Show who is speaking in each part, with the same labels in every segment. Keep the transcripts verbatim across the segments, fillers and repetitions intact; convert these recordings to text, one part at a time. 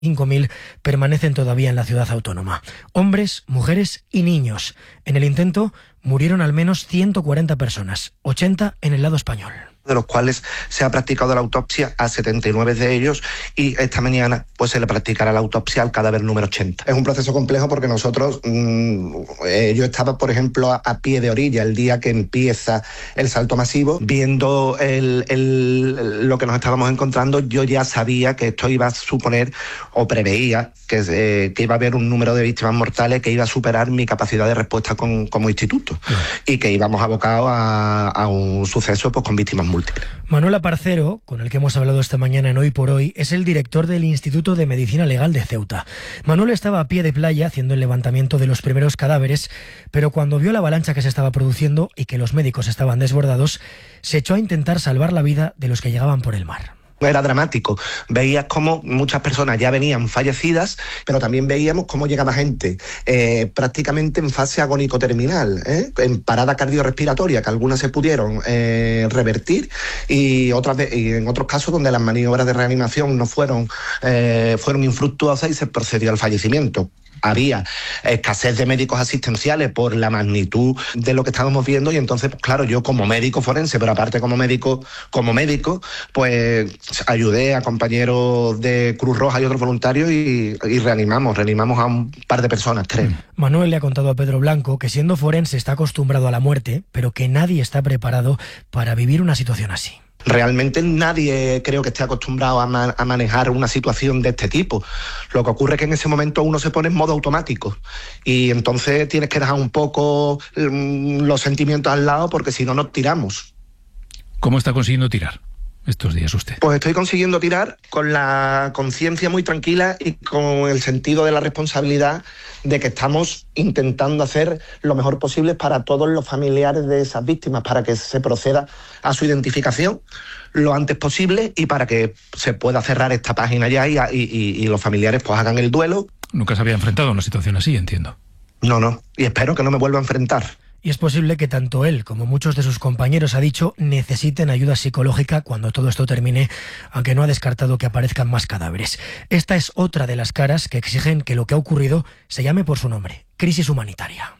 Speaker 1: cinco mil permanecen todavía en la ciudad autónoma. Hombres, mujeres y niños. En el intento murieron al menos ciento cuarenta personas, ochenta en el lado español.
Speaker 2: De los cuales se ha practicado la autopsia a setenta y nueve de ellos y esta mañana pues se le practicará la autopsia al cadáver número ochenta. Es un proceso complejo porque nosotros, mmm, eh, yo estaba por ejemplo a, a pie de orilla el día que empieza el salto masivo, viendo el, el, lo que nos estábamos encontrando. Yo ya sabía que esto iba a suponer o preveía que, eh, que iba a haber un número de víctimas mortales que iba a superar mi capacidad de respuesta con, como instituto y que íbamos abocados a, a un suceso pues con víctimas múltiples.
Speaker 1: Manuel Aparcero, con el que hemos hablado esta mañana en Hoy por Hoy, es el director del Instituto de Medicina Legal de Ceuta. Manuel estaba a pie de playa haciendo el levantamiento de los primeros cadáveres, pero cuando vio la avalancha que se estaba produciendo y que los médicos estaban desbordados, se echó a intentar salvar la vida de los que llegaban por el mar.
Speaker 2: Era dramático. Veías cómo muchas personas ya venían fallecidas, pero también veíamos cómo llegaba gente eh, prácticamente en fase agónico-terminal, ¿eh? en parada cardiorrespiratoria, que algunas se pudieron eh, revertir y otras de, y en otros casos donde las maniobras de reanimación no fueron, eh, fueron infructuosas y se procedió al fallecimiento. Había escasez de médicos asistenciales por la magnitud de lo que estábamos viendo y entonces, claro, yo como médico forense, pero aparte como médico, como médico, pues ayudé a compañeros de Cruz Roja y otros voluntarios y, y reanimamos, reanimamos a un par de personas, tres.
Speaker 1: Manuel le ha contado a Pedro Blanco que siendo forense está acostumbrado a la muerte, pero que nadie está preparado para vivir una situación así.
Speaker 2: Realmente nadie creo que esté acostumbrado a, man- a manejar una situación de este tipo. Lo que ocurre es que en ese momento uno se pone en modo automático y entonces tienes que dejar un poco mm, los sentimientos al lado porque si no nos tiramos.
Speaker 3: ¿Cómo está consiguiendo tirar estos días usted?
Speaker 2: Pues estoy consiguiendo tirar con la conciencia muy tranquila y con el sentido de la responsabilidad de que estamos intentando hacer lo mejor posible para todos los familiares de esas víctimas, para que se proceda a su identificación lo antes posible y para que se pueda cerrar esta página ya y, y, y los familiares pues hagan el duelo.
Speaker 3: Nunca se había enfrentado a una situación así, entiendo.
Speaker 2: No, no, y espero que no me vuelva a enfrentar.
Speaker 1: Y es posible que tanto él como muchos de sus compañeros, ha dicho, necesiten ayuda psicológica cuando todo esto termine, aunque no ha descartado que aparezcan más cadáveres. Esta es otra de las caras que exigen que lo que ha ocurrido se llame por su nombre: crisis humanitaria.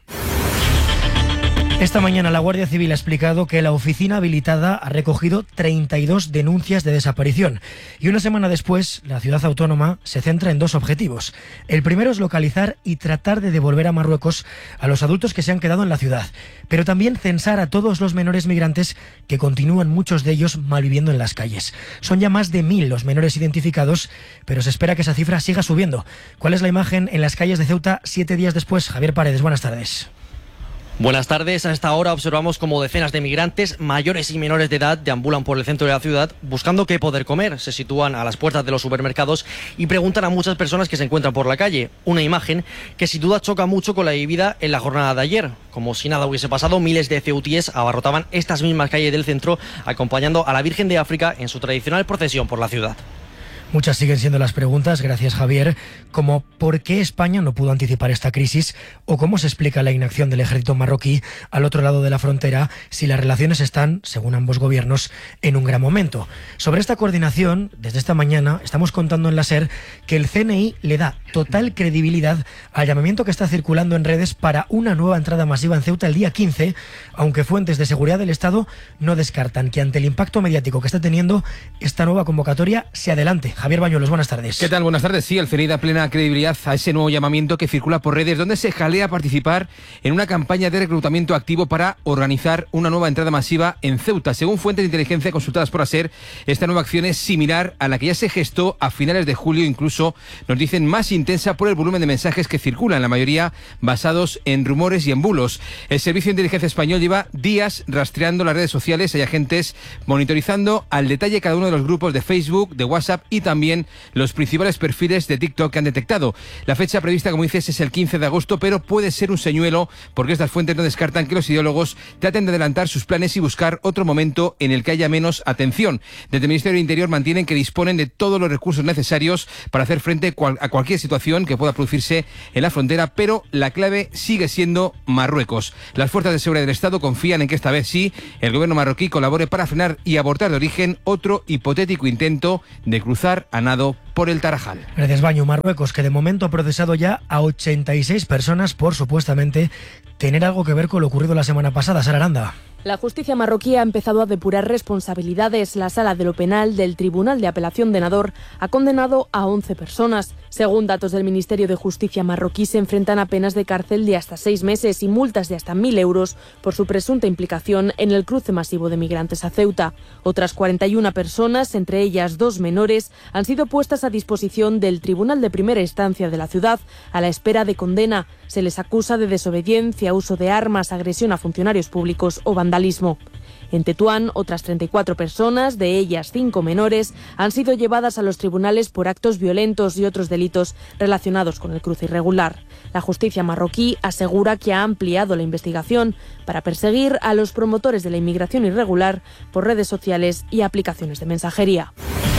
Speaker 1: Esta mañana la Guardia Civil ha explicado que la oficina habilitada ha recogido treinta y dos denuncias de desaparición y una semana después la ciudad autónoma se centra en dos objetivos. El primero es localizar y tratar de devolver a Marruecos a los adultos que se han quedado en la ciudad, pero también censar a todos los menores migrantes que continúan, muchos de ellos, malviviendo en las calles. Son ya más de mil los menores identificados, pero se espera que esa cifra siga subiendo. ¿Cuál es la imagen en las calles de Ceuta siete días después? Javier Paredes, buenas tardes.
Speaker 4: Buenas tardes. A esta hora observamos como decenas de migrantes mayores y menores de edad deambulan por el centro de la ciudad buscando qué poder comer. Se sitúan a las puertas de los supermercados y preguntan a muchas personas que se encuentran por la calle. Una imagen que sin duda choca mucho con la vivida en la jornada de ayer. Como si nada hubiese pasado, miles de ceutíes abarrotaban estas mismas calles del centro acompañando a la Virgen de África en su tradicional procesión por la ciudad.
Speaker 1: Muchas siguen siendo las preguntas, gracias Javier, como ¿por qué España no pudo anticipar esta crisis? O ¿cómo se explica la inacción del ejército marroquí al otro lado de la frontera si las relaciones están, según ambos gobiernos, en un gran momento? Sobre esta coordinación, desde esta mañana estamos contando en la SER que el C N I le da total credibilidad al llamamiento que está circulando en redes para una nueva entrada masiva en Ceuta el día quince, aunque fuentes de seguridad del Estado no descartan que ante el impacto mediático que está teniendo esta nueva convocatoria se adelante. Javier Bañuelos, buenas tardes.
Speaker 5: ¿Qué tal? Buenas tardes. Sí, el C N I da plena credibilidad a ese nuevo llamamiento que circula por redes, donde se jalea participar en una campaña de reclutamiento activo para organizar una nueva entrada masiva en Ceuta. Según fuentes de inteligencia consultadas por ASER, esta nueva acción es similar a la que ya se gestó a finales de julio, incluso nos dicen más intensa por el volumen de mensajes que circulan, la mayoría basados en rumores y en bulos. El Servicio de Inteligencia Español lleva días rastreando las redes sociales. Hay agentes monitorizando al detalle cada uno de los grupos de Facebook, de WhatsApp y también también los principales perfiles de TikTok que han detectado. La fecha prevista, como dices, es el quince de agosto, pero puede ser un señuelo porque estas fuentes no descartan que los ideólogos traten de adelantar sus planes y buscar otro momento en el que haya menos atención. Desde el Ministerio del Interior mantienen que disponen de todos los recursos necesarios para hacer frente a cualquier situación que pueda producirse en la frontera, pero la clave sigue siendo Marruecos. Las fuerzas de seguridad del Estado confían en que esta vez sí el gobierno marroquí colabore para frenar y abortar de origen otro hipotético intento de cruzar viajar a nado por el Tarajal.
Speaker 1: Gracias, Baño. Marruecos, que de momento ha procesado ya a ochenta y seis personas por supuestamente tener algo que ver con lo ocurrido la semana pasada. Sara Aranda.
Speaker 6: La justicia marroquí ha empezado a depurar responsabilidades. La Sala de lo Penal del Tribunal de Apelación de Nador ha condenado a once personas. Según datos del Ministerio de Justicia marroquí, se enfrentan a penas de cárcel de hasta seis meses y multas de hasta mil euros por su presunta implicación en el cruce masivo de migrantes a Ceuta. Otras cuarenta y una personas, entre ellas dos menores, han sido puestas a disposición del Tribunal de Primera Instancia de la ciudad a la espera de condena. Se les acusa de desobediencia, uso de armas, agresión a funcionarios públicos o vandalismo. En Tetuán, otras treinta y cuatro personas, de ellas cinco menores, han sido llevadas a los tribunales por actos violentos y otros delitos relacionados con el cruce irregular. La justicia marroquí asegura que ha ampliado la investigación para perseguir a los promotores de la inmigración irregular por redes sociales y aplicaciones de mensajería.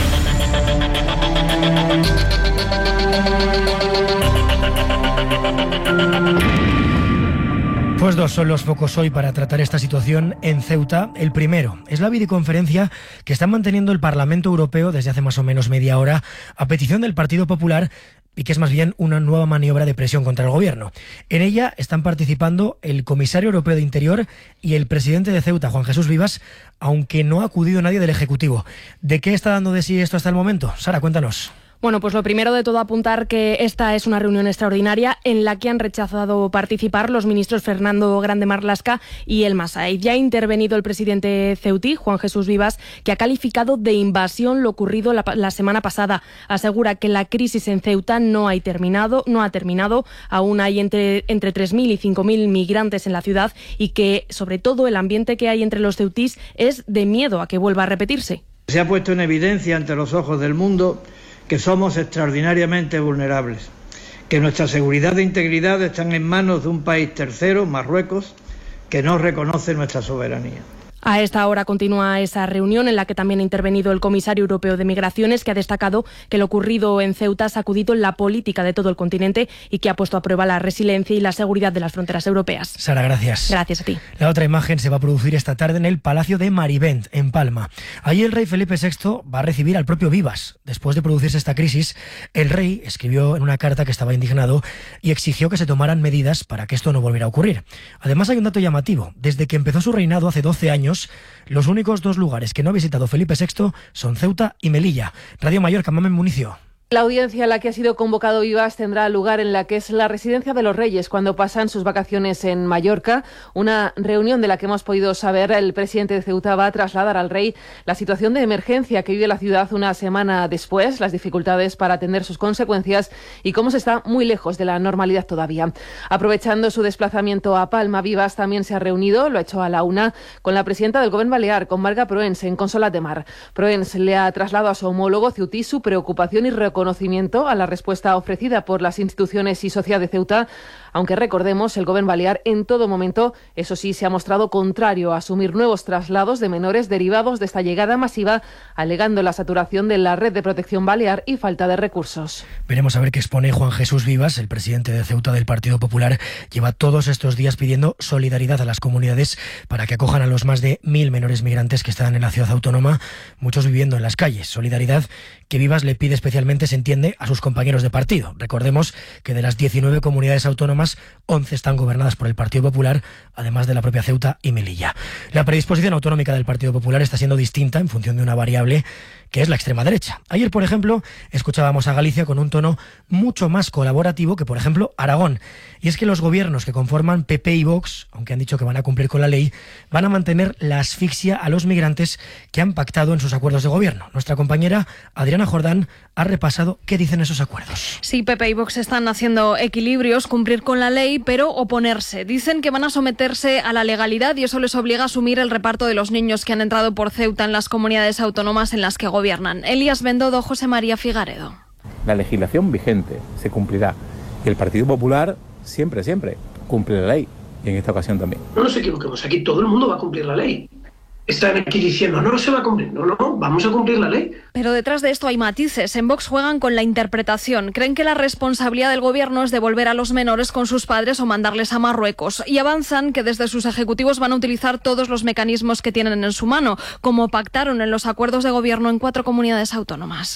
Speaker 1: Pues dos son los focos hoy para tratar esta situación en Ceuta. El primero es la videoconferencia que está manteniendo el Parlamento Europeo desde hace más o menos media hora a petición del Partido Popular y que es más bien una nueva maniobra de presión contra el gobierno. En ella están participando el comisario europeo de Interior y el presidente de Ceuta, Juan Jesús Vivas, aunque no ha acudido nadie del Ejecutivo. ¿De qué está dando de sí esto hasta el momento? Sara, cuéntanos.
Speaker 6: Bueno, pues lo primero de todo apuntar que esta es una reunión extraordinaria en la que han rechazado participar los ministros Fernando Grande Marlaska y Elmas Said. Ya ha intervenido el presidente ceutí, Juan Jesús Vivas, que ha calificado de invasión lo ocurrido la, la semana pasada. Asegura que la crisis en Ceuta no ha terminado, no ha terminado. Aún hay entre, entre tres mil y cinco mil migrantes en la ciudad y que, sobre todo, el ambiente que hay entre los ceutís es de miedo a que vuelva a repetirse.
Speaker 7: Se ha puesto en evidencia ante los ojos del mundo que somos extraordinariamente vulnerables, que nuestra seguridad e integridad están en manos de un país tercero, Marruecos, que no reconoce nuestra soberanía.
Speaker 6: A esta hora continúa esa reunión en la que también ha intervenido el comisario europeo de Migraciones, que ha destacado que lo ocurrido en Ceuta ha sacudido la política de todo el continente y que ha puesto a prueba la resiliencia y la seguridad de las fronteras europeas.
Speaker 1: Sara, gracias.
Speaker 6: Gracias a ti.
Speaker 1: La otra imagen se va a producir esta tarde en el Palacio de Marivent, en Palma. Allí el rey Felipe sexto va a recibir al propio Vivas. Después de producirse esta crisis, el rey escribió en una carta que estaba indignado y exigió que se tomaran medidas para que esto no volviera a ocurrir. Además, hay un dato llamativo. Desde que empezó su reinado hace doce años, los únicos dos lugares que no ha visitado Felipe sexto son Ceuta y Melilla. Radio Mallorca, Mamen Municio.
Speaker 8: La audiencia a la que ha sido convocado Vivas tendrá lugar en la que es la residencia de los Reyes cuando pasan sus vacaciones en Mallorca. Una reunión de la que hemos podido saber, el presidente de Ceuta va a trasladar al rey la situación de emergencia que vive la ciudad una semana después, las dificultades para atender sus consecuencias y cómo se está muy lejos de la normalidad todavía. Aprovechando su desplazamiento a Palma, Vivas también se ha reunido, lo ha hecho a la una, con la presidenta del Gobierno Balear, con Marga Proens, en Consolat de Mar. Proens le ha trasladado a su homólogo ceutí su preocupación y reconocimiento a la respuesta ofrecida por las instituciones y sociedad de Ceuta, aunque recordemos, el Gobierno Balear en todo momento, eso sí, se ha mostrado contrario a asumir nuevos traslados de menores derivados de esta llegada masiva, alegando la saturación de la red de protección balear y falta de recursos.
Speaker 1: Veremos a ver qué expone Juan Jesús Vivas, el presidente de Ceuta del Partido Popular. Lleva todos estos días pidiendo solidaridad a las comunidades para que acojan a los más de mil menores migrantes que están en la ciudad autónoma, muchos viviendo en las calles. Solidaridad que Vivas le pide especialmente, se entiende, a sus compañeros de partido. Recordemos que de las diecinueve comunidades autónomas, once están gobernadas por el Partido Popular, además de la propia Ceuta y Melilla. La predisposición autonómica del Partido Popular está siendo distinta en función de una variable que es la extrema derecha. Ayer, por ejemplo, escuchábamos a Galicia con un tono mucho más colaborativo que, por ejemplo, Aragón. Y es que los gobiernos que conforman P P y Vox, aunque han dicho que van a cumplir con la ley, van a mantener la asfixia a los migrantes que han pactado en sus acuerdos de gobierno. Nuestra compañera Adriana Jordán ha repasado qué dicen esos acuerdos.
Speaker 9: Sí, P P y Vox están haciendo equilibrios, cumplir con la ley, pero oponerse. Dicen que van a someterse a la legalidad y eso les obliga a asumir el reparto de los niños que han entrado por Ceuta en las comunidades autónomas en las que gobiernan. Elías Bendodo, José María Figaredo.
Speaker 10: La legislación vigente se cumplirá y el Partido Popular siempre, siempre cumple la ley y en esta ocasión también.
Speaker 11: No nos equivoquemos, aquí todo el mundo va a cumplir la ley. Están aquí diciendo, no, no se va a cumplir, no, no, vamos a cumplir la ley.
Speaker 9: Pero detrás de esto hay matices. En Vox juegan con la interpretación. Creen que la responsabilidad del gobierno es devolver a los menores con sus padres o mandarles a Marruecos. Y avanzan que desde sus ejecutivos van a utilizar todos los mecanismos que tienen en su mano, como pactaron en los acuerdos de gobierno en cuatro comunidades autónomas.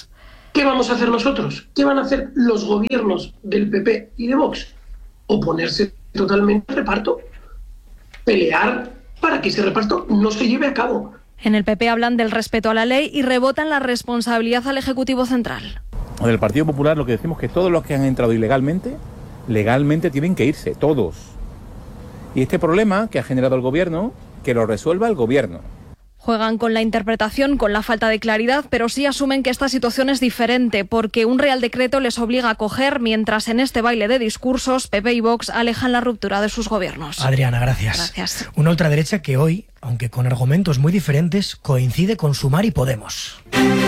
Speaker 11: ¿Qué vamos a hacer nosotros? ¿Qué van a hacer los gobiernos del P P y de Vox? Oponerse totalmente al reparto, pelear para que ese reparto no se lleve a cabo.
Speaker 9: En el P P hablan del respeto a la ley y rebotan la responsabilidad al Ejecutivo Central.
Speaker 10: En el Partido Popular lo que decimos es que todos los que han entrado ilegalmente, legalmente tienen que irse, todos. Y este problema que ha generado el Gobierno, que lo resuelva el Gobierno.
Speaker 9: Juegan con la interpretación, con la falta de claridad, pero sí asumen que esta situación es diferente, porque un Real Decreto les obliga a coger, mientras en este baile de discursos, P P y Vox alejan la ruptura de sus gobiernos.
Speaker 1: Adriana, gracias.
Speaker 9: Gracias.
Speaker 1: Una ultraderecha que hoy, aunque con argumentos muy diferentes, coincide con Sumar y Podemos.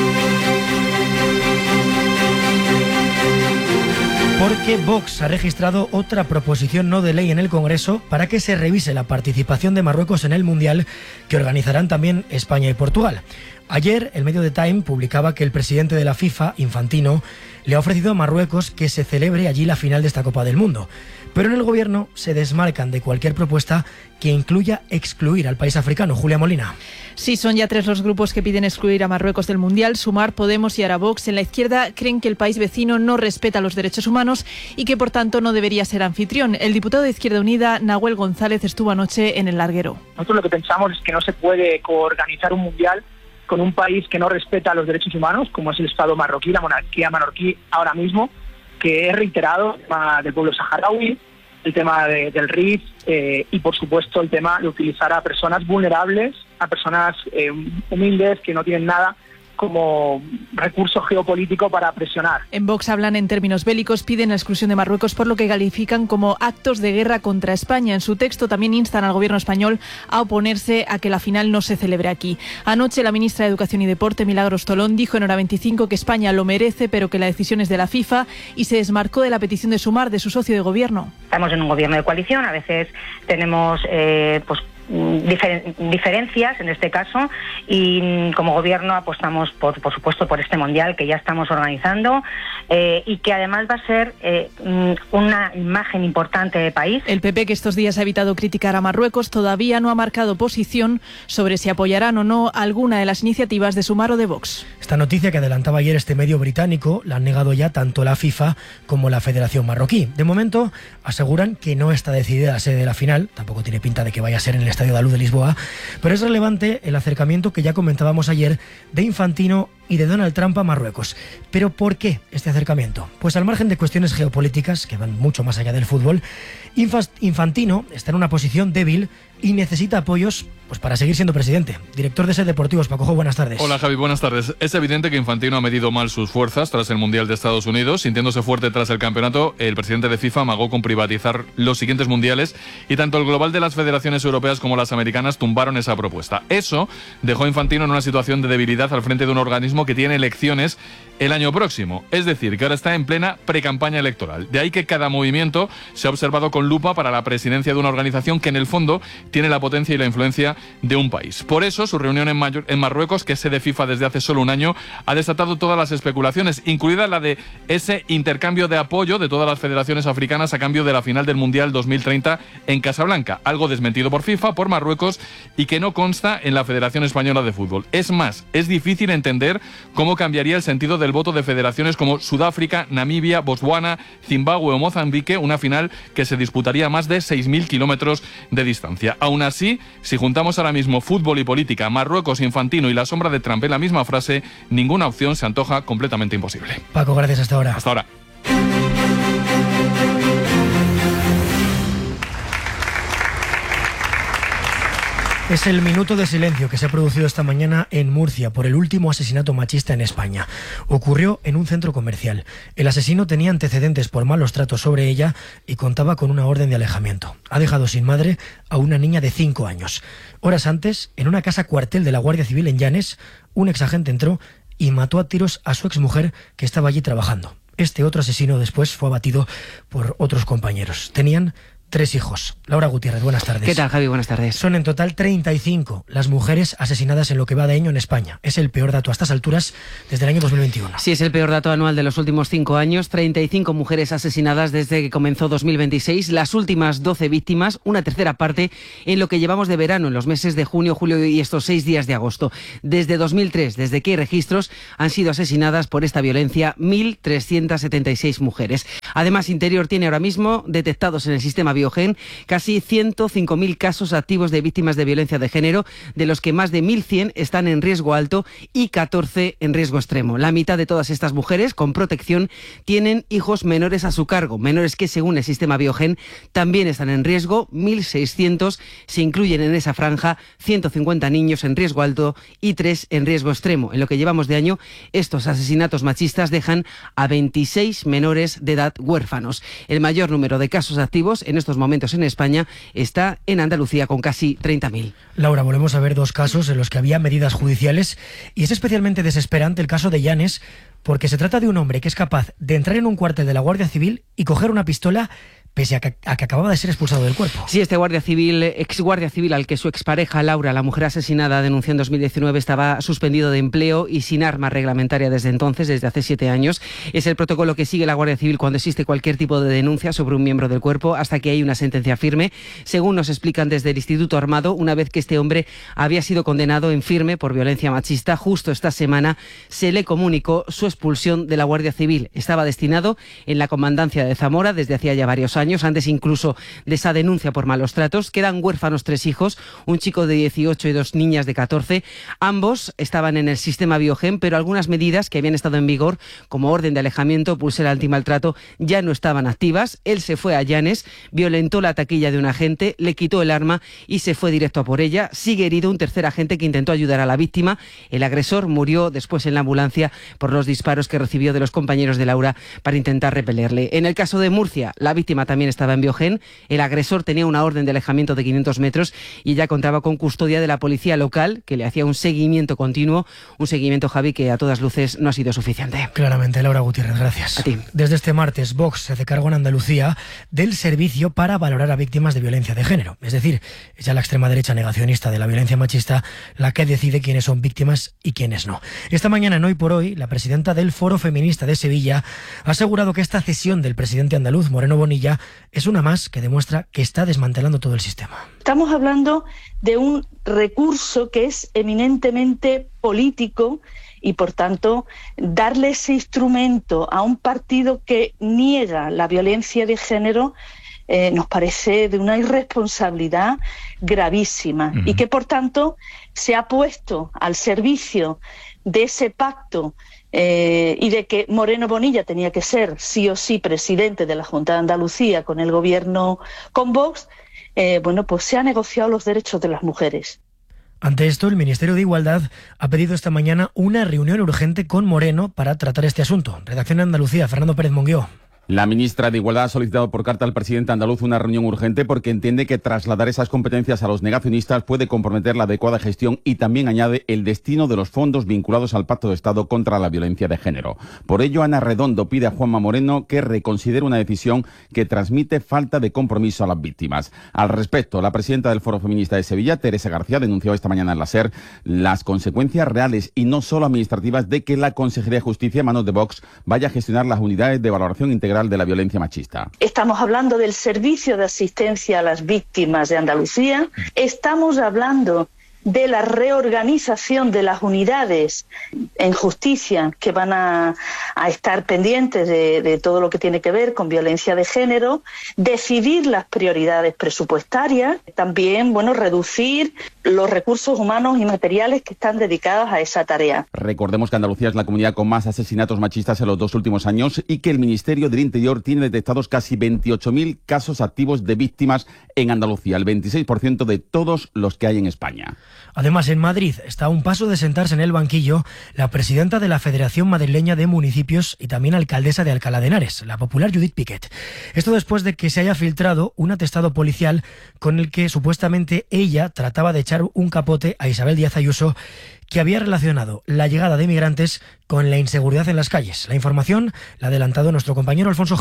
Speaker 1: Porque Vox ha registrado otra proposición no de ley en el Congreso para que se revise la participación de Marruecos en el Mundial, que organizarán también España y Portugal. Ayer, el medio The Time publicaba que el presidente de la FIFA, Infantino, le ha ofrecido a Marruecos que se celebre allí la final de esta Copa del Mundo. Pero en el Gobierno se desmarcan de cualquier propuesta que incluya excluir al país africano. Julia Molina.
Speaker 12: Sí, son ya tres los grupos que piden excluir a Marruecos del Mundial: Sumar, Podemos y ahora Vox. En la izquierda creen que el país vecino no respeta los derechos humanos y que por tanto no debería ser anfitrión. El diputado de Izquierda Unida, Nahuel González, estuvo anoche en el larguero.
Speaker 13: Nosotros lo que pensamos es que no se puede coorganizar un Mundial con un país que no respeta los derechos humanos, como es el Estado marroquí, la monarquía marroquí ahora mismo, que es reiterado el tema del pueblo saharaui, el tema de, del R I F eh, y, por supuesto, el tema de utilizar a personas vulnerables, a personas eh, humildes que no tienen nada como recurso geopolítico para presionar.
Speaker 12: En Vox hablan en términos bélicos, piden la exclusión de Marruecos por lo que califican como actos de guerra contra España. En su texto también instan al gobierno español a oponerse a que la final no se celebre aquí. Anoche la ministra de Educación y Deporte, Milagros Tolón, dijo en Hora veinticinco que España lo merece, pero que la decisión es de la FIFA, y se desmarcó de la petición de Sumar, de su socio de gobierno.
Speaker 14: Estamos en un gobierno de coalición, a veces tenemos eh, pues Difer- diferencias en este caso, y como gobierno apostamos por, por supuesto por este mundial que ya estamos organizando eh, y que además va a ser eh, una imagen importante de país.
Speaker 12: El P P, que estos días ha evitado criticar a Marruecos, todavía no ha marcado posición sobre si apoyarán o no alguna de las iniciativas de Sumar o de Vox.
Speaker 1: Esta noticia que adelantaba ayer este medio británico la han negado ya tanto la FIFA como la Federación Marroquí. De momento aseguran que no está decidida la sede de la final, tampoco tiene pinta de que vaya a ser en el Estadio de la Luz de Lisboa, pero es relevante el acercamiento que ya comentábamos ayer de Infantino y de Donald Trump a Marruecos. ¿Pero por qué este acercamiento? Pues al margen de cuestiones geopolíticas que van mucho más allá del fútbol, Infantino está en una posición débil y necesita apoyos pues para seguir siendo presidente. Director de S E Deportivos, Pacojo, buenas tardes.
Speaker 15: Hola Javi, buenas tardes. Es evidente que Infantino ha medido mal sus fuerzas tras el Mundial de Estados Unidos. Sintiéndose fuerte tras el campeonato, el presidente de FIFA amagó con privatizar los siguientes mundiales y tanto el global de las federaciones europeas como las americanas tumbaron esa propuesta. Eso dejó a Infantino en una situación de debilidad al frente de un organismo que tiene elecciones el año próximo. Es decir, que ahora está en plena precampaña electoral. De ahí que cada movimiento se ha observado con lupa para la presidencia de una organización que en el fondo tiene la potencia y la influencia de un país. Por eso, su reunión en, Mayor- en Marruecos, que es sede FIFA desde hace solo un año, ha desatado todas las especulaciones, incluida la de ese intercambio de apoyo de todas las federaciones africanas a cambio de la final del Mundial dos mil treinta en Casablanca, algo desmentido por FIFA, por Marruecos, y que no consta en la Federación Española de Fútbol. Es más, es difícil entender cómo cambiaría el sentido del voto de federaciones como Sudáfrica, Namibia, Botswana, Zimbabue o Mozambique, una final que se disputaría a más de seis mil kilómetros de distancia. Aún así, si juntamos ahora mismo fútbol y política, Marruecos, Infantino y la sombra de Trump en la misma frase, ninguna opción se antoja completamente imposible.
Speaker 1: Paco, gracias, hasta ahora.
Speaker 15: Hasta ahora.
Speaker 1: Es el minuto de silencio que se ha producido esta mañana en Murcia por el último asesinato machista en España. Ocurrió en un centro comercial. El asesino tenía antecedentes por malos tratos sobre ella y contaba con una orden de alejamiento. Ha dejado sin madre a una niña de cinco años. Horas antes, en una casa cuartel de la Guardia Civil en Llanes, un exagente entró y mató a tiros a su exmujer que estaba allí trabajando. Este otro asesino después fue abatido por otros compañeros. Tenían tres hijos. Laura Gutiérrez, buenas tardes.
Speaker 16: ¿Qué tal, Javi? Buenas tardes.
Speaker 1: Son en total treinta y cinco las mujeres asesinadas en lo que va de año en España. Es el peor dato a estas alturas desde el año dos mil veintiuno.
Speaker 16: Sí, es el peor dato anual de los últimos cinco años. treinta y cinco mujeres asesinadas desde que comenzó dos mil veintiséis. Las últimas doce víctimas, una tercera parte en lo que llevamos de verano, en los meses de junio, julio y estos seis días de agosto. Desde dos mil tres, desde que hay registros, han sido asesinadas por esta violencia mil trescientas setenta y seis mujeres. Además, Interior tiene ahora mismo detectados en el sistema Biogen casi ciento cinco mil casos activos de víctimas de violencia de género, de los que más de mil cien están en riesgo alto y catorce en riesgo extremo. La mitad de todas estas mujeres con protección tienen hijos menores a su cargo, menores que según el sistema Biogen también están en riesgo, mil seiscientos se incluyen en esa franja, ciento cincuenta niños en riesgo alto y tres en riesgo extremo. En lo que llevamos de año, estos asesinatos machistas dejan a veintiséis menores de edad huérfanos. El mayor número de casos activos en estos momentos en España está en Andalucía con casi treinta mil.
Speaker 1: Laura, volvemos a ver dos casos en los que había medidas judiciales y es especialmente desesperante el caso de Llanes porque se trata de un hombre que es capaz de entrar en un cuartel de la Guardia Civil y coger una pistola pese a que, a que acababa de ser expulsado del cuerpo.
Speaker 16: Sí, este guardia civil, ex guardia civil al que su expareja Laura, la mujer asesinada, denunció en dos mil diecinueve, estaba suspendido de empleo y sin arma reglamentaria desde entonces, desde hace siete años. Es el protocolo que sigue la Guardia Civil cuando existe cualquier tipo de denuncia sobre un miembro del cuerpo hasta que hay una sentencia firme. Según nos explican desde el Instituto Armado, una vez que este hombre había sido condenado en firme por violencia machista, justo esta semana se le comunicó su expulsión de la Guardia Civil. Estaba destinado en la comandancia de Zamora desde hacía ya varios años. años, antes incluso de esa denuncia por malos tratos. Quedan huérfanos tres hijos, un chico de dieciocho y dos niñas de catorce. Ambos estaban en el sistema Biogen, pero algunas medidas que habían estado en vigor, como orden de alejamiento, pulsera antimaltrato, ya no estaban activas. Él se fue a Llanes, violentó la taquilla de un agente, le quitó el arma y se fue directo a por ella. Sigue herido un tercer agente que intentó ayudar a la víctima. El agresor murió después en la ambulancia por los disparos que recibió de los compañeros de Laura para intentar repelerle. En el caso de Murcia, la víctima también estaba en Biogen. El agresor tenía una orden de alejamiento de quinientos metros y ya contaba con custodia de la policía local, que le hacía un seguimiento continuo. Un seguimiento, Javi, que a todas luces no ha sido suficiente.
Speaker 1: Claramente, Laura Gutiérrez, gracias.
Speaker 16: A ti.
Speaker 1: Desde este martes, Vox se hace cargo en Andalucía del servicio para valorar a víctimas de violencia de género. Es decir, es ya la extrema derecha negacionista de la violencia machista la que decide quiénes son víctimas y quiénes no. Esta mañana, en Hoy por Hoy, la presidenta del Foro Feminista de Sevilla ha asegurado que esta cesión del presidente andaluz, Moreno Bonilla, es una más que demuestra que está desmantelando todo el sistema.
Speaker 17: Estamos hablando de un recurso que es eminentemente político y, por tanto, darle ese instrumento a un partido que niega la violencia de género eh, nos parece de una irresponsabilidad gravísima uh-huh. y que, por tanto, se ha puesto al servicio de ese pacto eh, y de que Moreno Bonilla tenía que ser sí o sí presidente de la Junta de Andalucía con el gobierno con Vox. Eh, bueno, pues se han negociado los derechos de las mujeres.
Speaker 1: Ante esto, el Ministerio de Igualdad ha pedido esta mañana una reunión urgente con Moreno para tratar este asunto. Redacción de Andalucía, Fernando Pérez Monguió.
Speaker 18: La ministra de Igualdad ha solicitado por carta al presidente andaluz una reunión urgente porque entiende que trasladar esas competencias a los negacionistas puede comprometer la adecuada gestión y también añade el destino de los fondos vinculados al Pacto de Estado contra la violencia de género. Por ello, Ana Redondo pide a Juanma Moreno que reconsidere una decisión que transmite falta de compromiso a las víctimas. Al respecto, la presidenta del Foro Feminista de Sevilla, Teresa García, denunció esta mañana en la SER las consecuencias reales y no solo administrativas de que la Consejería de Justicia, en manos de Vox, vaya a gestionar las unidades de valoración integral de la violencia machista.
Speaker 17: Estamos hablando del Servicio de Asistencia a las Víctimas de Andalucía, estamos hablando de la reorganización de las unidades en justicia que van a, a estar pendientes de, de todo lo que tiene que ver con violencia de género, decidir las prioridades presupuestarias, también, bueno, reducir los recursos humanos y materiales que están dedicados a esa tarea.
Speaker 18: Recordemos que Andalucía es la comunidad con más asesinatos machistas en los dos últimos años y que el Ministerio del Interior tiene detectados casi veintiocho mil casos activos de víctimas en Andalucía, el veintiséis por ciento de todos los que hay en España.
Speaker 1: Además, en Madrid está a un paso de sentarse en el banquillo la presidenta de la Federación Madrileña de Municipios y también alcaldesa de Alcalá de Henares, la popular Judith Piquet. Esto después de que se haya filtrado un atestado policial con el que supuestamente ella trataba de echar un capote a Isabel Díaz Ayuso, que había relacionado la llegada de migrantes con la inseguridad en las calles. La información la ha adelantado nuestro compañero Alfonso Gea.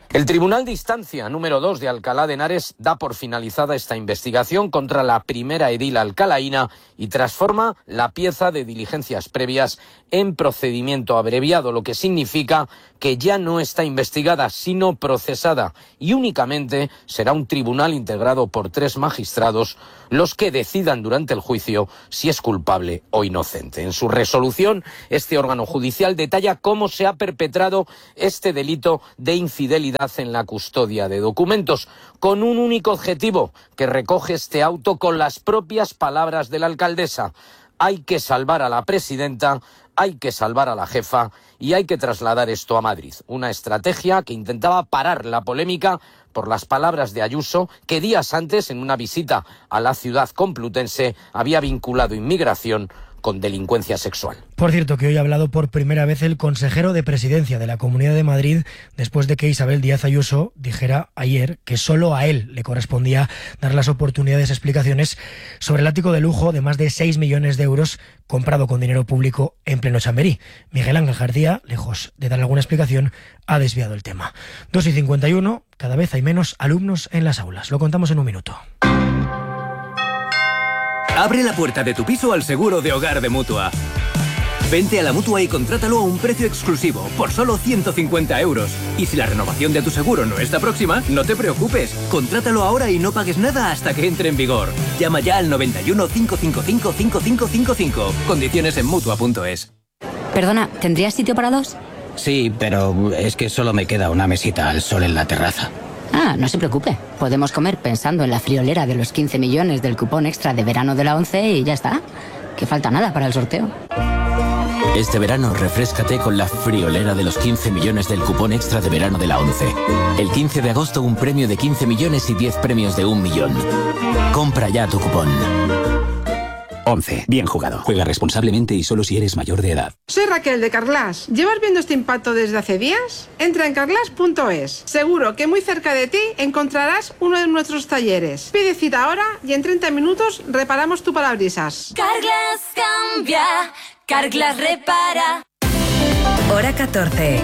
Speaker 19: El Tribunal de Instancia número dos de Alcalá de Henares da por finalizada esta investigación contra la primera edil alcalaína y transforma la pieza de diligencias previas en procedimiento abreviado, lo que significa que ya no está investigada, sino procesada, y únicamente será un tribunal integrado por tres magistrados los que decidan durante el juicio si es culpable o inocente. En su resolución, este órgano judicial detalla cómo se ha perpetrado este delito de infidelidad en la custodia de documentos, con un único objetivo que recoge este auto con las propias palabras de la alcaldesa: hay que salvar a la presidenta, hay que salvar a la jefa y hay que trasladar esto a Madrid. Una estrategia que intentaba parar la polémica por las palabras de Ayuso, que días antes, en una visita a la ciudad complutense, había vinculado inmigración con delincuencia sexual.
Speaker 1: Por cierto, que hoy ha hablado por primera vez el consejero de Presidencia de la Comunidad de Madrid, después de que Isabel Díaz Ayuso dijera ayer que solo a él le correspondía dar las oportunidades y explicaciones sobre el ático de lujo de más de seis millones de euros comprado con dinero público en pleno Chamberí. Miguel Ángel García, lejos de dar alguna explicación, ha desviado el tema. dos y cincuenta y uno, cada vez hay menos alumnos en las aulas. Lo contamos en un minuto.
Speaker 20: Abre la puerta de tu piso al seguro de hogar de Mutua. Vente a la Mutua y contrátalo a un precio exclusivo, por solo ciento cincuenta euros. Y si la renovación de tu seguro no está próxima, no te preocupes. Contrátalo ahora y no pagues nada hasta que entre en vigor. Llama ya al noventa y uno, cinco cinco cinco, cinco cinco cinco cinco. Condiciones en Mutua punto es.
Speaker 21: Perdona, ¿tendrías sitio para dos?
Speaker 22: Sí, pero es que solo me queda una mesita al sol en la terraza.
Speaker 21: Ah, no se preocupe. Podemos comer pensando en la friolera de los quince millones del cupón extra de verano de la ONCE y ya está. Que falta nada para el sorteo.
Speaker 23: Este verano refréscate con la friolera de los quince millones del cupón extra de verano de la ONCE. El quince de agosto un premio de quince millones y diez premios de un millón. Compra ya tu cupón.
Speaker 22: ONCE. Bien jugado. Juega responsablemente y solo si eres mayor de edad.
Speaker 24: Soy Raquel de Carglass. ¿Llevas viendo este impacto desde hace días? Entra en carglass punto es. Seguro que muy cerca de ti encontrarás uno de nuestros talleres. Pide cita ahora y en treinta minutos reparamos tu parabrisas.
Speaker 25: Carglass cambia, Carglass repara. Hora catorce.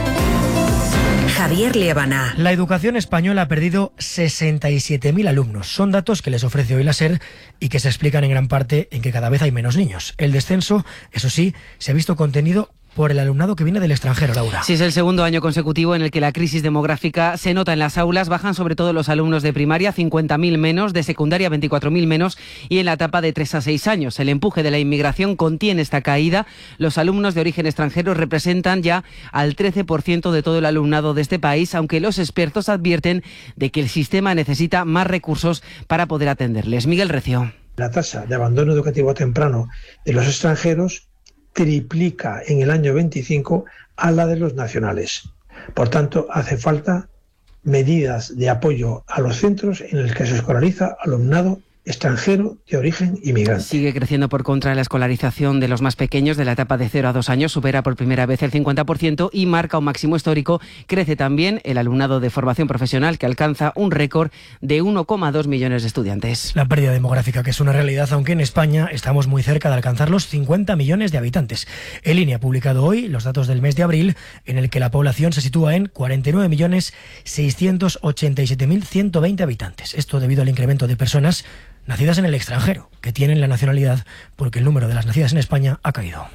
Speaker 25: Javier Liébana.
Speaker 1: La educación española ha perdido sesenta y siete mil alumnos. Son datos que les ofrece hoy la SER y que se explican en gran parte en que cada vez hay menos niños. El descenso, eso sí, se ha visto contenido por el alumnado que viene del extranjero, Laura.
Speaker 16: Sí, es el segundo año consecutivo en el que la crisis demográfica se nota en las aulas. Bajan sobre todo los alumnos de primaria, cincuenta mil menos, de secundaria, veinticuatro mil menos, y en la etapa de tres a seis años. El empuje de la inmigración contiene esta caída. Los alumnos de origen extranjero representan ya al trece por ciento de todo el alumnado de este país, aunque los expertos advierten de que el sistema necesita más recursos para poder atenderles. Miguel Recio.
Speaker 26: La tasa de abandono educativo temprano de los extranjeros triplica en el año veinticinco a la de los nacionales. Por tanto, hace falta medidas de apoyo a los centros en los que se escolariza alumnado extranjero de origen inmigrante.
Speaker 16: Sigue creciendo por contra la escolarización de los más pequeños de la etapa de cero a dos años, supera por primera vez el cincuenta por ciento y marca un máximo histórico. Crece también el alumnado de formación profesional, que alcanza un récord de uno coma dos millones de estudiantes.
Speaker 1: La pérdida demográfica, que es una realidad, aunque en España estamos muy cerca de alcanzar los cincuenta millones de habitantes. El I N E ha publicado hoy los datos del mes de abril, en el que la población se sitúa en cuarenta y nueve millones seiscientos ochenta y siete mil ciento veinte habitantes. Esto debido al incremento de personas nacidas en el extranjero, que tienen la nacionalidad porque el número de las nacidas en España ha caído.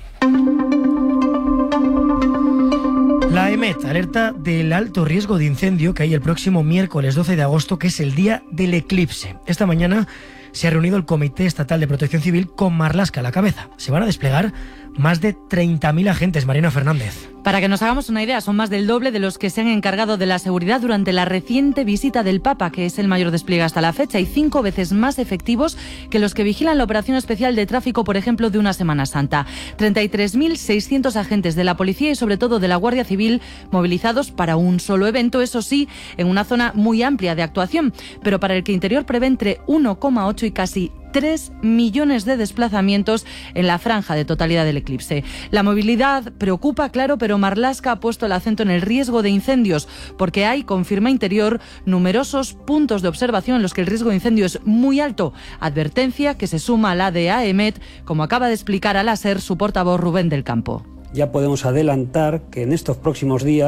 Speaker 1: La EMET alerta del alto riesgo de incendio que hay el próximo miércoles doce de agosto, que es el día del eclipse. Esta mañana se ha reunido el Comité Estatal de Protección Civil con Marlaska a la cabeza. Se van a desplegar más de treinta mil agentes, Mariana Fernández.
Speaker 27: Para que nos hagamos una idea, son más del doble de los que se han encargado de la seguridad durante la reciente visita del Papa, que es el mayor despliegue hasta la fecha, y cinco veces más efectivos que los que vigilan la operación especial de tráfico, por ejemplo, de una Semana Santa. treinta y tres mil seiscientos agentes de la policía y sobre todo de la Guardia Civil movilizados para un solo evento, eso sí, en una zona muy amplia de actuación, pero para el que Interior prevé entre uno coma ocho y casi tres millones de desplazamientos en la franja de totalidad del eclipse. La movilidad preocupa, claro, pero Marlaska ha puesto el acento en el riesgo de incendios, porque hay, confirma Interior, numerosos puntos de observación en los que el riesgo de incendio es muy alto. Advertencia que se suma a la de AEMET, como acaba de explicar a la SER su portavoz Rubén del Campo.
Speaker 28: Ya podemos adelantar que en estos próximos días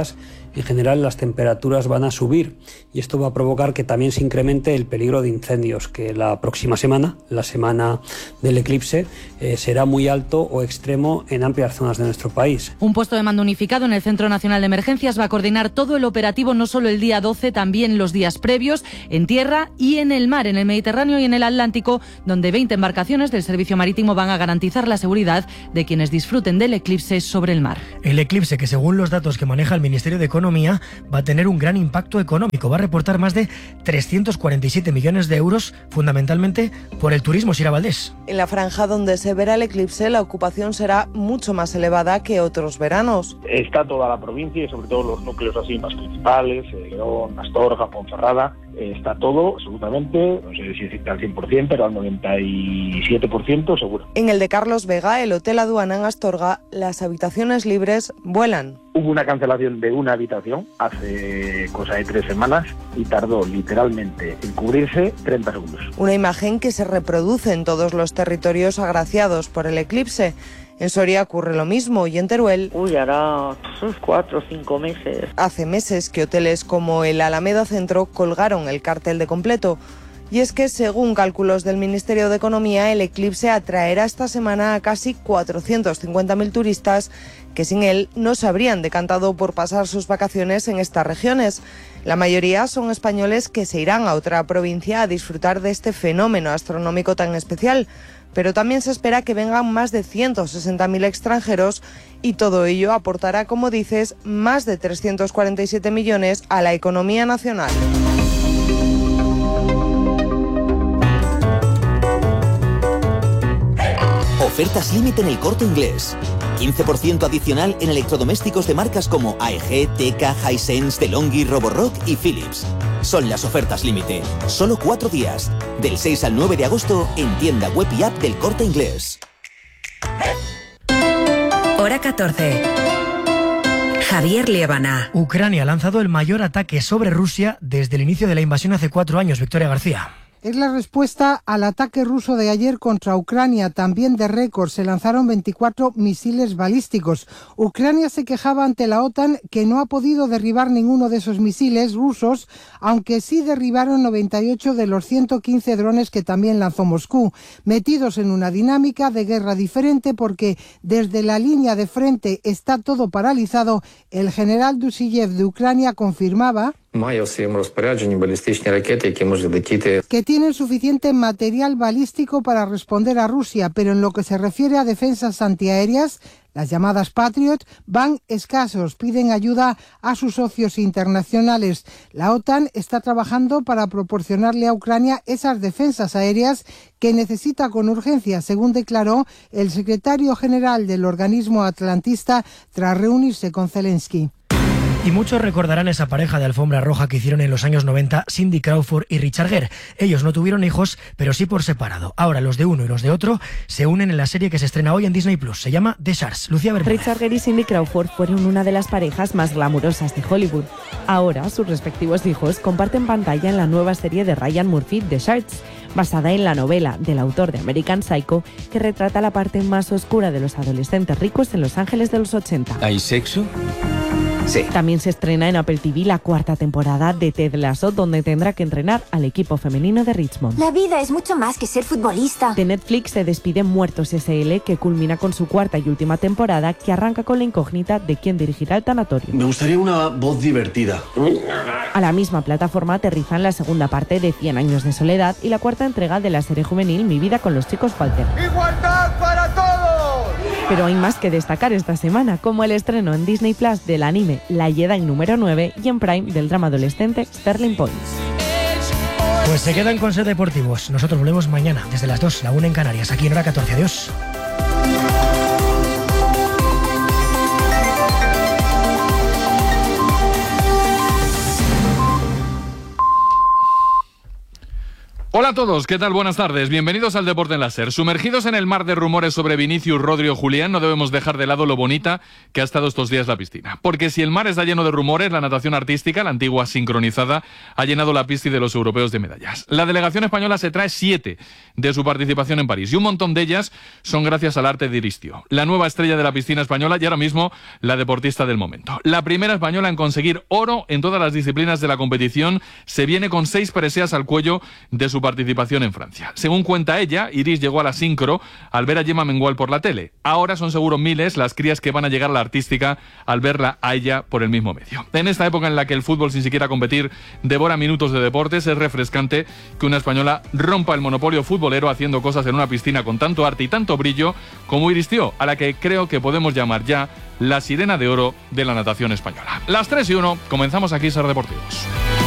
Speaker 2: en general las temperaturas van a subir y esto va a provocar que también se incremente el peligro de incendios, que la próxima semana, la semana del eclipse, eh, será muy alto o extremo en amplias zonas de nuestro país.
Speaker 27: Un puesto de mando unificado en el Centro Nacional de Emergencias va a coordinar todo el operativo, no solo el día doce, también los días previos, en tierra y en el mar, en el Mediterráneo y en el Atlántico, donde veinte embarcaciones del Servicio Marítimo van a garantizar la seguridad de quienes disfruten del eclipse sobre el mar.
Speaker 1: El eclipse, que según los datos que maneja el Ministerio de Economía, va a tener un gran impacto económico. Va a reportar más de trescientos cuarenta y siete millones de euros, fundamentalmente por el turismo. Sira Valdés.
Speaker 3: En la franja donde se verá el eclipse, la ocupación será mucho más elevada que otros veranos.
Speaker 4: Está toda la provincia y sobre todo los núcleos así más principales, León, Astorga, Ponferrada, está todo absolutamente, no sé si al cien por ciento, pero al noventa y siete por ciento seguro.
Speaker 3: En el de Carlos Vega, el Hotel Aduana en Astorga, las habitaciones libres vuelan.
Speaker 4: Hubo una cancelación de una habitación hace cosa de tres semanas y tardó literalmente en cubrirse treinta segundos.
Speaker 3: Una imagen que se reproduce en todos los territorios agraciados por el eclipse. En Soria ocurre lo mismo y en Teruel...
Speaker 5: Uy, hará cuatro o cinco meses.
Speaker 3: Hace meses que hoteles como el Alameda Centro colgaron el cartel de completo. Y es que, según cálculos del Ministerio de Economía, el eclipse atraerá esta semana a casi cuatrocientos cincuenta mil turistas que sin él no se habrían decantado por pasar sus vacaciones en estas regiones. La mayoría son españoles que se irán a otra provincia a disfrutar de este fenómeno astronómico tan especial. Pero también se espera que vengan más de ciento sesenta mil extranjeros y todo ello aportará, como dices, más de trescientos cuarenta y siete millones a la economía nacional.
Speaker 6: Ofertas límite en El Corte Inglés. quince por ciento adicional en electrodomésticos de marcas como A E G, Teka, Hisense, DeLonghi, Roborock y Philips. Son las ofertas límite. Solo cuatro días. Del seis al nueve de agosto en tienda web y app del Corte Inglés.
Speaker 25: Hora catorce. Javier Liébana.
Speaker 1: Ucrania ha lanzado el mayor ataque sobre Rusia desde el inicio de la invasión hace cuatro años. Victoria García.
Speaker 7: Es la respuesta al ataque ruso de ayer contra Ucrania, también de récord. Se lanzaron veinticuatro misiles balísticos. Ucrania se quejaba ante la OTAN que no ha podido derribar ninguno de esos misiles rusos, aunque sí derribaron noventa y ocho de los ciento quince drones que también lanzó Moscú, metidos en una dinámica de guerra diferente porque desde la línea de frente está todo paralizado. El general Dushiyev de Ucrania confirmaba que tienen suficiente material balístico para responder a Rusia, pero en lo que se refiere a defensas antiaéreas, las llamadas Patriot, van escasos, piden ayuda a sus socios internacionales. La OTAN está trabajando para proporcionarle a Ucrania esas defensas aéreas que necesita con urgencia, según declaró el secretario general del organismo atlantista tras reunirse con Zelensky.
Speaker 1: Y muchos recordarán esa pareja de alfombra roja que hicieron en los años noventa Cindy Crawford y Richard Gere. Ellos no tuvieron hijos, pero sí por separado. Ahora los de uno y los de otro se unen en la serie que se estrena hoy en Disney Plus. Se llama The Sharks. Lucía Bermúdez.
Speaker 8: Richard Gere y Cindy Crawford fueron una de las parejas más glamurosas de Hollywood. Ahora sus respectivos hijos comparten pantalla en la nueva serie de Ryan Murphy, The Sharks, basada en la novela del autor de American Psycho, que retrata la parte más oscura de los adolescentes ricos en Los Ángeles de los ochenta.
Speaker 22: ¿Hay sexo? Sí.
Speaker 8: También se estrena en Apple T V la cuarta temporada de Ted Lasso, donde tendrá que entrenar al equipo femenino de Richmond.
Speaker 28: La vida es mucho más que ser futbolista.
Speaker 8: De Netflix se despide Muertos S L, que culmina con su cuarta y última temporada, que arranca con la incógnita de quién dirigirá el tanatorio.
Speaker 29: Me gustaría una voz divertida.
Speaker 8: A la misma plataforma aterrizan la segunda parte de Cien años de soledad y la cuarta entrega de la serie juvenil Mi vida con los chicos Walter.
Speaker 30: ¡Igualdad para todos!
Speaker 8: Pero hay más que destacar esta semana, como el estreno en Disney Plus del anime La Jedi número nueve y en Prime del drama adolescente Sterling Point.
Speaker 1: Pues se quedan con Ser Deportivos. Nosotros volvemos mañana desde las dos, la una en Canarias, aquí en Hora catorce. Adiós.
Speaker 9: Hola a todos, ¿qué tal? Buenas tardes, bienvenidos al Deporte en la SER. Sumergidos en el mar de rumores sobre Vinicius, Rodri o Julián, no debemos dejar de lado lo bonita que ha estado estos días la piscina. Porque si el mar está lleno de rumores, la natación artística, la antigua sincronizada, ha llenado la pista de los europeos de medallas. La delegación española se trae siete de su participación en París y un montón de ellas son gracias al arte de Iristio, la nueva estrella de la piscina española y ahora mismo la deportista del momento. La primera española en conseguir oro en todas las disciplinas de la competición, se viene con seis preseas al cuello de su participación en Francia. Según cuenta ella, Iris llegó a la sincro al ver a Gemma Mengual por la tele. Ahora son seguro miles las crías que van a llegar a la artística al verla a ella por el mismo medio. En esta época en la que el fútbol sin siquiera competir devora minutos de deportes, es refrescante que una española rompa el monopolio futbolero haciendo cosas en una piscina con tanto arte y tanto brillo como Iristio, a la que creo que podemos llamar ya la sirena de oro de la natación española. Las tres y uno, comenzamos aquí SER Deportivos.